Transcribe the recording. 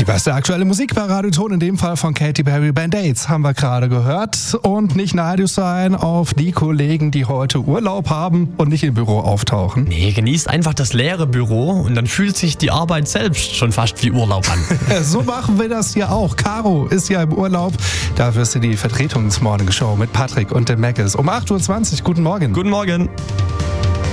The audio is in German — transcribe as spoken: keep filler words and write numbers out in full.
Die beste aktuelle Musik bei Radio Ton, in dem Fall von Katy Perry, Band-Aids, haben wir gerade gehört. Und nicht neidisch sein auf die Kollegen, die heute Urlaub haben und nicht im Büro auftauchen. Nee, genießt einfach das leere Büro und dann fühlt sich die Arbeit selbst schon fast wie Urlaub an. So machen wir das hier auch. Caro ist ja im Urlaub. Da wirst du die Vertretungsmorning Show mit Patrick und dem Mackes um acht Uhr zwanzig. Guten Morgen. Guten Morgen.